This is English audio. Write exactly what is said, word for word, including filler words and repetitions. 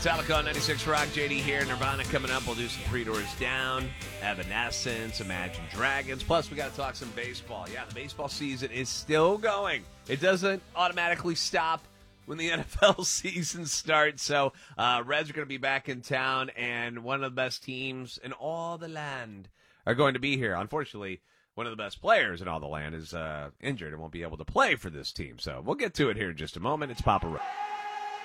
Metallica on ninety-six Rock. J D here. Nirvana coming up. We'll do some Three Doors Down, Evanescence, Imagine Dragons. Plus, we got to talk some baseball. Yeah, the baseball season is still going. It doesn't automatically stop when the N F L season starts. So, uh, Reds are going to be back in town, and one of the best teams in all the land are going to be here. Unfortunately, one of the best players in all the land is uh, injured and won't be able to play for this team. So, we'll get to it here in just a moment. It's Papa Roach.